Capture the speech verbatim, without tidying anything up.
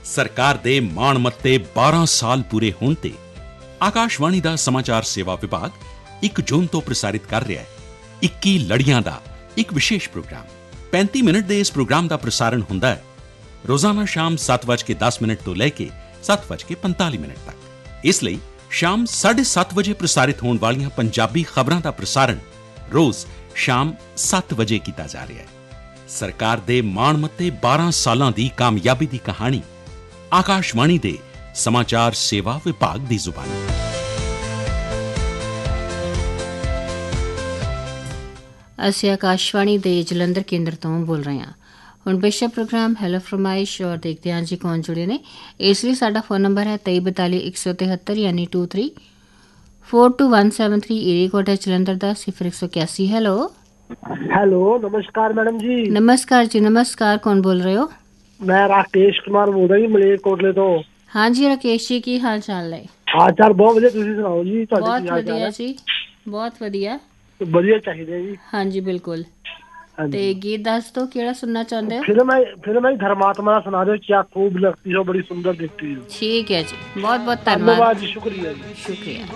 ਸਰਕਾਰ ਦੇ ਮਾਣ ਮੱਤੇ ਬਾਰਾਂ ਸਾਲ ਪੂਰੇ ਹੋਣ ਤੇ ਆਕਾਸ਼ਵਾਣੀ ਦਾ ਸਮਾਚਾਰ ਸੇਵਾ ਵਿਭਾਗ ਇੱਕ ਜੂਨ ਤੋਂ ਪ੍ਰਸਾਰਿਤ ਕਰ ਰਿਹਾ ਹੈ ਇੱਕੀ ਲੜੀਆਂ ਦਾ ਇੱਕ ਵਿਸ਼ੇਸ਼ ਪ੍ਰੋਗਰਾਮ। ਪੈਂਤੀ ਮਿੰਟ ਦੇ ਇਸ ਪ੍ਰੋਗਰਾਮ ਦਾ ਪ੍ਰਸਾਰਣ ਹੁੰਦਾ ਹੈ ਰੋਜ਼ਾਨਾ ਸ਼ਾਮ ਸੱਤ ਵੱਜ ਕੇ ਦਸ ਮਿੰਟ ਤੋਂ ਲੈ ਕੇ ਸੱਤ ਵੱਜ ਕੇ ਪੰਤਾਲੀ ਮਿੰਟ ਤੱਕ। ਇਸ ਲਈ ਸ਼ਾਮ ਸਾਢੇ ਸੱਤ ਵਜੇ ਪ੍ਰਸਾਰਿਤ ਹੋਣ ਵਾਲੀਆਂ ਪੰਜਾਬੀ ਖਬਰਾਂ ਦਾ ਪ੍ਰਸਾਰਣ ਰੋਜ਼ ਸ਼ਾਮ ਸੱਤ ਵਜੇ ਕੀਤਾ ਜਾ ਰਿਹਾ ਹੈ। ਸਰਕਾਰ ਦੇ ਮਾਣ ਮੱਤੇ ਬਾਰਾਂ ਸਾਲਾਂ ਦੀ ਕਾਮਯਾਬੀ ਦੀ ਕਹਾਣੀ ਆਕਾਸ਼ਵਾਣੀ ਦੇ ਸਮਾਚਾਰ ਸੇਵਾ ਵਿਭਾਗ ਦੀ ਜ਼ੁਬਾਨੀ। ਅਸੀਂ ਆਕਾਸ਼ਵਾਣੀ ਦੇ ਜਲੰਧਰ ਕੇਂਦਰ ਤੋਂ ਬੋਲ ਰਹੇ ਹਾਂ। ਹੁਣ ਪੇਸ਼ਾ ਪ੍ਰੋਗਰਾਮ ਹੈਲੋ ਫਰਮਾਇਸ਼ ਔਰ ਦੇਖਦੇ ਹਾਂ ਜੀ ਕੌਣ ਜੁੜੇ ਨੇ। ਇਸ ਲਈ ਸਾਡਾ ਫੋਨ ਨੰਬਰ ਹੈ ਤੇਈ ਬਤਾਲੀ ਇੱਕ ਸੌ ਤਿਹੱਤਰ ਯਾਨੀ two three four two one seven three. Area code ਹੈ ਜਲੰਧਰ ਦਾ ਸਿਫਰ ਇੱਕ ਸੌ ਇक्यासी। ਹੈਲੋ ਹੈਲੋ ਨਮਸਕਾਰ ਮੈਡਮ ਜੀ। ਨਮਸਕਾਰ ਜੀ ਨਮਸਕਾਰ। ਕੌਣ ਬੋਲ ਰਹੇ ਹੋ? ਮੈਂ ਰਾਕੇਸ਼ ਕੁਮਾਰ ਬੋਲ ਰਿਹਾ ਜੀ ਮਲੇਰਕੋਟਲੇ ਤੋਂ। ਹਾਂਜੀ ਰਾਕੇਸ਼ ਜੀ ਕੀ ਹਾਲ ਚਾਲ ਹੈ? ਹਾਲ ਚਾਲ ਬਹੁਤ ਵਧੀਆ, ਤੁਸੀਂ ਸੁਣਾਓ ਜੀ ਤੁਹਾਡੇ ਬਹੁਤ ਕੀ ਹਾਲ ਚਾਲ ਵਧੀਆ ਹੈ? ਜੀ ਬਹੁਤ ਵਧੀਆ ਵਧੀਆ ਚਾਹੀਦਾ ਜੀ। ਹਾਂਜੀ ਬਿਲਕੁਲ। ਤੇ ਗੀਤ ਦੱਸ ਦੋ ਕਿਹੜਾ ਸੁਣਨਾ ਚਾਹੁੰਦੇ ਹੋ? फिल्म है फिल्म है धर्मात्मा सुना दो, क्या खूब लगती हो, बड़ी सुंदर दिखती हो। ठीक है जी, बहुत बहुत धन्यवाद जी, शुक्रिया जी। शुक्रिया।